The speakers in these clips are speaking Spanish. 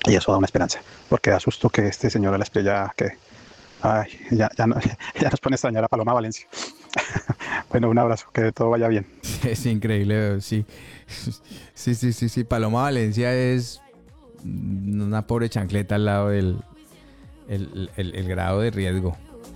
Y eso da una esperanza, porque da susto que este señor de la estrella, que ay, ya, no, ya nos pone a extrañar a Paloma Valencia. Bueno, un abrazo, que todo vaya bien. Es increíble, sí. Sí, sí, sí, sí. Paloma Valencia es una pobre chancleta al lado del el grado de riesgo.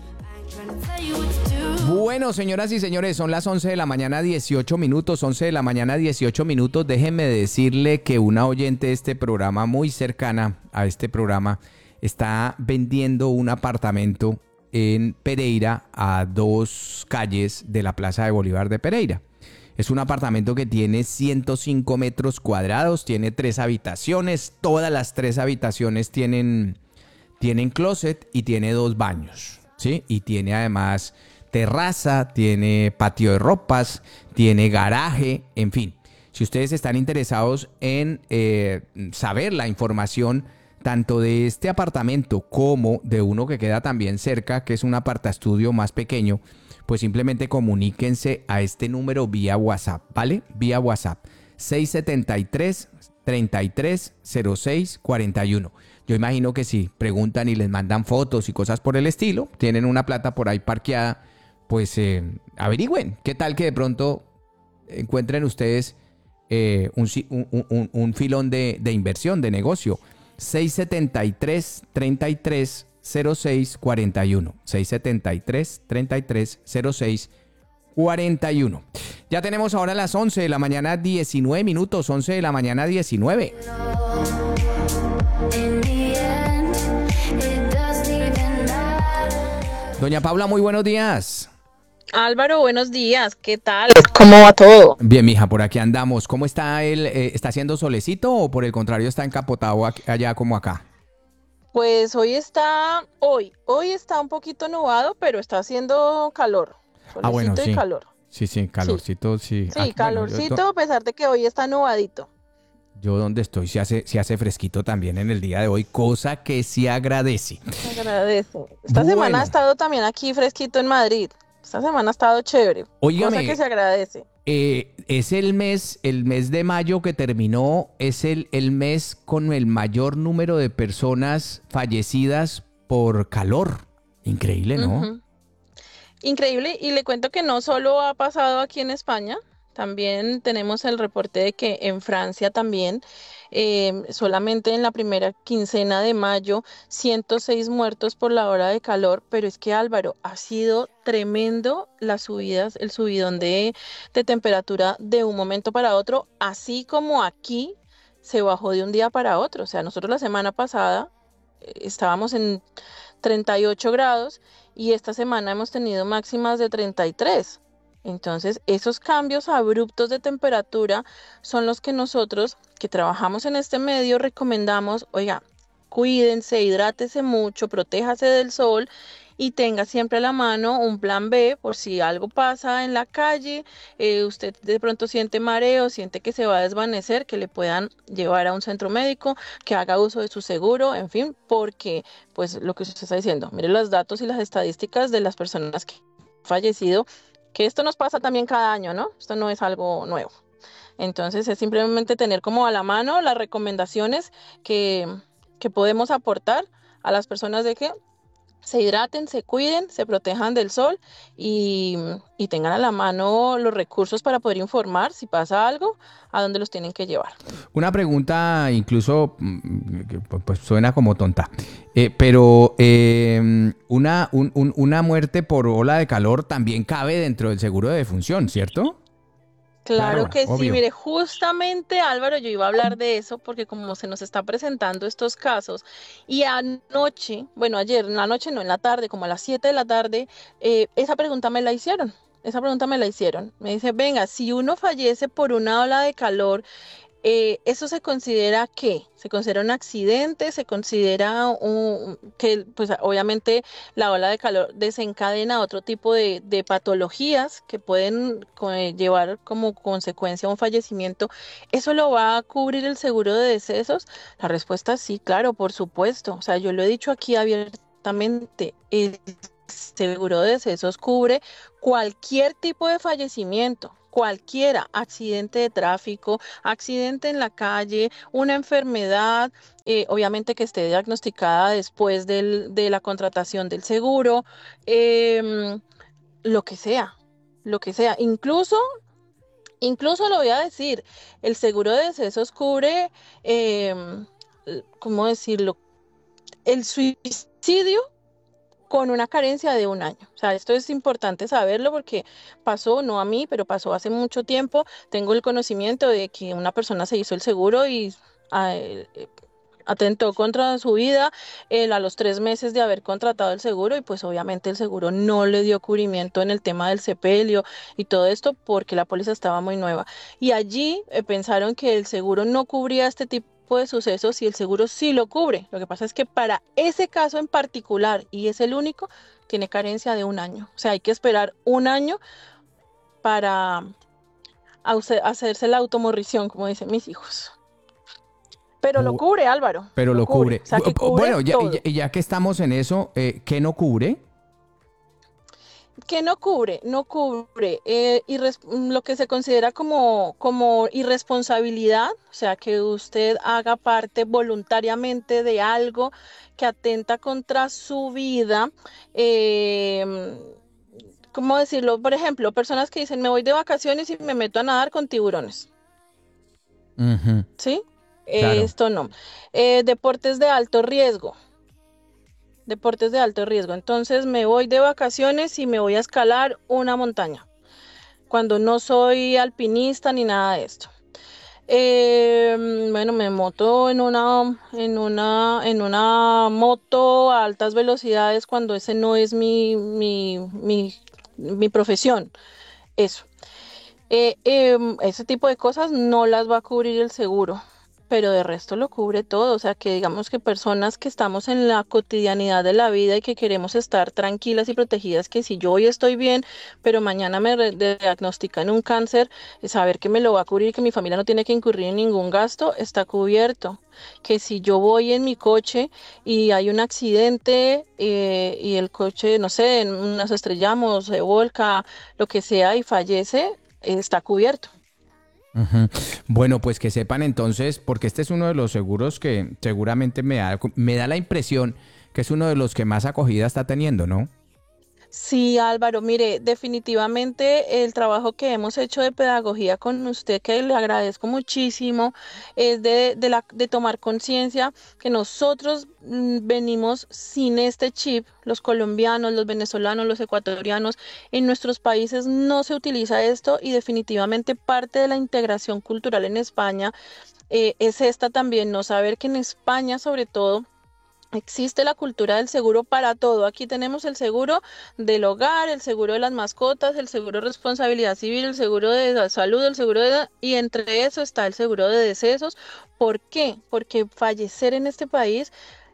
Bueno, señoras y señores, son las 11 de la mañana 18 minutos, 11 de la mañana 18 minutos. Déjenme decirle que una oyente de este programa, muy cercana a este programa, está vendiendo un apartamento en Pereira a 2 calles de la Plaza de Bolívar de Pereira. Es un apartamento que tiene 105 metros cuadrados, tiene 3 habitaciones, todas las 3 habitaciones tienen closet y tiene 2 baños, ¿sí? Y tiene además terraza, tiene patio de ropas, tiene garaje, en fin. Si ustedes están interesados en saber la información tanto de este apartamento como de uno que queda también cerca, que es un apartaestudio más pequeño, pues simplemente comuníquense a este número vía WhatsApp, ¿vale? Vía WhatsApp, 673-3306-41. Yo imagino que si preguntan y les mandan fotos y cosas por el estilo, tienen una plata por ahí parqueada, pues averigüen. ¿Qué tal que de pronto encuentren ustedes un filón de inversión, de negocio? 673-3306-41. 673-3306-41. Ya tenemos ahora las 11 de la mañana 19 minutos, 11 de la mañana 19. Doña Paula, muy buenos días. Álvaro, buenos días, ¿qué tal? ¿Cómo va todo? Bien, mija, por aquí andamos. ¿Cómo está él? ¿Está haciendo solecito o por el contrario está encapotado allá como acá? Pues hoy está un poquito nublado, pero está haciendo calor, Ah, bueno, solecito y sí. calor. Sí, sí, Sí, calorcito, sí. sí, Bueno, calorcito, a pesar de que hoy está nubadito. yo donde estoy se hace fresquito también en el día de hoy, cosa que se agradece. Se agradece. Esta semana ha Bueno, estado también aquí fresquito en Madrid. Esta semana ha estado chévere, cosa que óigame, se agradece. es el mes de mayo que terminó, es el mes con el mayor número de personas fallecidas por calor. Increíble, ¿no? Ujú. Increíble, y le cuento que no solo ha pasado aquí en España, también tenemos el reporte de que en Francia también, solamente en la primera quincena de mayo, 106 muertos por la hora de calor, pero es que Álvaro, ha sido tremendo las subidas, el subidón de temperatura de un momento para otro, así como aquí se bajó de un día para otro. O sea, nosotros la semana pasada estábamos en 38 grados y esta semana hemos tenido máximas de 33. Entonces, esos cambios abruptos de temperatura son los que nosotros, que trabajamos en este medio, recomendamos. Oiga, cuídense, hidrátese mucho, protéjase del sol y tenga siempre a la mano un plan B por si algo pasa en la calle, usted de pronto siente mareo, siente que se va a desvanecer, que le puedan llevar a un centro médico, que haga uso de su seguro, en fin, porque pues lo que usted está diciendo, mire los datos y las estadísticas de las personas que han fallecido, que esto nos pasa también cada año, ¿no? Esto no es algo nuevo. Entonces es simplemente tener como a la mano las recomendaciones que, que podemos aportar a las personas de que se hidraten, se cuiden, se protejan del sol y, y tengan a la mano los recursos para poder informar si pasa algo, a dónde los tienen que llevar. Una pregunta incluso que pues suena como tonta, pero una muerte por ola de calor también cabe dentro del seguro de defunción, ¿cierto? Claro Claro, que sí, obvio. mire, justamente Álvaro, yo iba a hablar de eso porque como se nos está presentando estos casos y anoche, bueno, ayer, en la noche, no, en la tarde, como a las 7 de la tarde, esa pregunta me la hicieron. Esa pregunta me la hicieron. Me dice, venga, si uno fallece por una ola de calor, ¿eso se considera qué? ¿Se considera un accidente? ¿Se considera que, pues obviamente la ola de calor desencadena otro tipo de patologías que pueden llevar como consecuencia un fallecimiento? ¿Eso lo va a cubrir el seguro de decesos? La respuesta es sí, claro, por supuesto. O sea, yo lo he dicho aquí abiertamente. El seguro de decesos cubre cualquier tipo de fallecimiento. cualquiera, accidente de tráfico, accidente en la calle, una enfermedad, obviamente que esté diagnosticada después de la contratación del seguro, em, lo que sea, lo que sea. Incluso lo voy a decir, el seguro de decesos cubre, em, ¿cómo decirlo? El suicidio con una carencia de un año. O sea, esto es importante saberlo porque pasó, no a mí, pero pasó hace mucho tiempo. Tengo el conocimiento de que una persona se hizo el seguro y ah, eh, atentó contra su vida él a los 3 meses de haber contratado el seguro y pues obviamente el seguro no le dio cubrimiento en el tema del sepelio y todo esto porque la póliza estaba muy nueva. Y allí pensaron que el seguro no cubría este tipo de sucesos y el seguro sí lo cubre. Lo que pasa es que para ese caso en particular, y es el único, tiene carencia de un año. O sea, hay que esperar un año para hacerse la automorrición, como dicen mis hijos. Pero lo Bu- cubre, Álvaro, Pero lo lo cubre. cubre. O sea, que cubre Bueno, todo. ya que estamos en eso, ¿qué no cubre? ¿Qué no cubre? No cubre lo que se considera como irresponsabilidad, o sea, que usted haga parte voluntariamente de algo que atenta contra su vida. eh, ¿Cómo decirlo? Por ejemplo, personas que dicen, me voy de vacaciones y me meto a nadar con tiburones, Ujú, ¿sí? claro. Esto no. Deportes de alto riesgo. Deportes de alto riesgo. Entonces me voy de vacaciones y me voy a escalar una montaña, cuando no soy alpinista ni nada de esto. Bueno, me moto en una moto a altas velocidades cuando ese no es mi profesión. Eso. Ese tipo de cosas no las va a cubrir el seguro, pero de resto lo cubre todo. O sea, que digamos que personas que estamos en la cotidianidad de la vida y que queremos estar tranquilas y protegidas, que si yo hoy estoy bien, pero mañana diagnostican un cáncer, saber que me lo va a cubrir, que mi familia no tiene que incurrir en ningún gasto, está cubierto. Que si yo voy en mi coche y hay un accidente y el coche, no sé, nos estrellamos, se volca, lo que sea y fallece, está cubierto. Ujú. Bueno, pues que sepan entonces, porque este es uno de los seguros que seguramente me da la impresión que es uno de los que más acogida está teniendo, ¿no? Sí, Álvaro, mire, definitivamente el trabajo que hemos hecho de pedagogía con usted, que le agradezco muchísimo, es de tomar conciencia que nosotros venimos sin este chip, los colombianos, los venezolanos, los ecuatorianos, en nuestros países no se utiliza esto y definitivamente parte de la integración cultural en España es esta también, no saber que en España sobre todo existe la cultura del seguro para todo. Aquí tenemos el seguro del hogar, el seguro de las mascotas, el seguro de responsabilidad civil, el seguro de la salud, el seguro y entre eso está el seguro de decesos. ¿Por qué? Porque fallecer en este país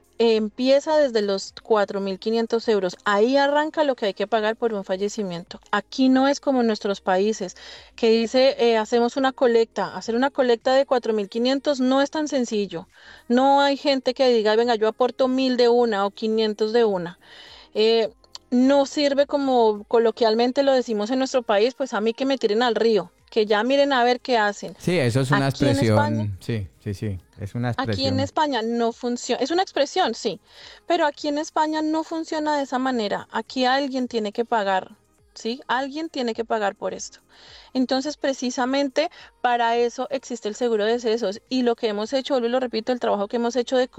empieza desde los 4.500 euros. Ahí arranca lo que hay que pagar por un fallecimiento. Aquí no es como en nuestros países, que dice, hacemos una colecta. Hacer una colecta de 4.500 no es tan sencillo. No hay gente que diga, venga, yo aporto 1.000 de una o 500 de una. Eh, no sirve como coloquialmente lo decimos en nuestro país, pues a mí que me tiren al río, que ya miren a ver qué hacen. Sí, eso es una Aquí en España expresión, sí, sí, sí, es una Aquí en expresión. España no funciona, es una expresión, sí, pero aquí en España no funciona de esa manera. Aquí alguien tiene que pagar, ¿sí? Alguien tiene que pagar por esto. Entonces, precisamente para eso existe el seguro de decesos y lo que hemos hecho, vuelvo y lo repito, el trabajo que hemos hecho de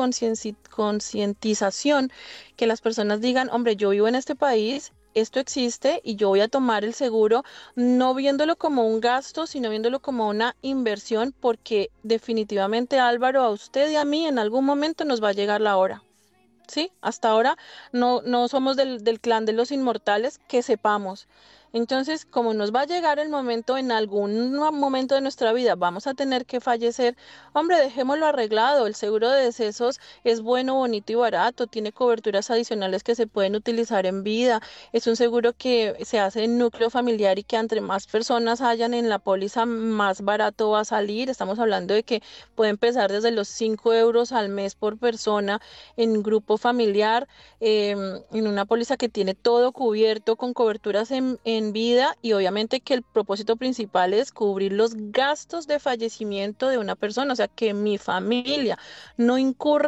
concientización, que las personas digan, hombre, yo vivo en este país. Esto existe y yo voy a tomar el seguro no viéndolo como un gasto, sino viéndolo como una inversión, porque definitivamente, Álvaro, a usted y a mí en algún momento nos va a llegar la hora. ¿Sí? Hasta ahora no somos del clan de los inmortales, que sepamos. Entonces, como nos va a llegar el momento, en algún momento de nuestra vida vamos a tener que fallecer, hombre, dejémoslo arreglado. El seguro de decesos es bueno, bonito y barato, tiene coberturas adicionales que se pueden utilizar en vida. Es un seguro que se hace en núcleo familiar y que entre más personas hayan en la póliza, más barato va a salir. Estamos hablando de que puede empezar desde los 5 euros al mes por persona en grupo familiar, en una póliza que tiene todo cubierto con coberturas en en vida y obviamente que el propósito principal es cubrir los gastos de fallecimiento de una persona, o sea, que mi familia no incurra